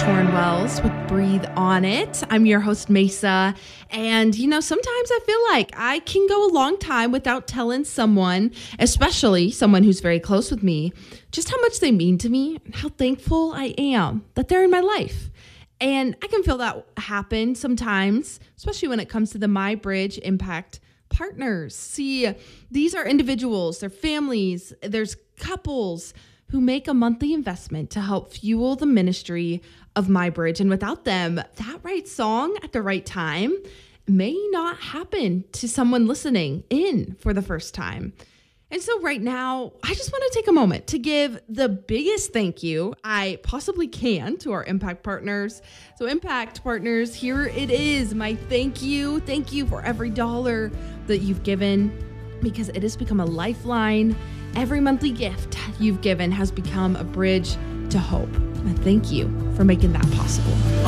Torn Wells with Breathe On It. I'm your host, Mesa. And, sometimes I feel like I can go a long time without telling someone, especially someone who's very close with me, just how much they mean to me and how thankful I am that they're in my life. And I can feel that happen sometimes, especially when it comes to the MyBridge Impact partners. See, these are individuals, they're families, there's couples who make a monthly investment to help fuel the ministry of MyBridge. And without them, that right song at the right time may not happen to someone listening in for the first time. And so right now, I just want to take a moment to give the biggest thank you I possibly can to our Impact partners. So Impact partners, here it is, my thank you. Thank you for every dollar that you've given, because it has become a lifeline. Every monthly gift you've given has become a bridge to hope. And thank you for making that possible.